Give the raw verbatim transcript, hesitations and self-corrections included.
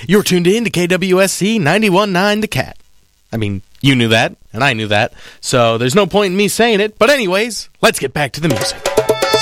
You're tuned in to K W S C ninety-one point nine The Cat. I mean, you knew that, and I knew that, so there's no point in me saying it. But anyways, let's get back to the music.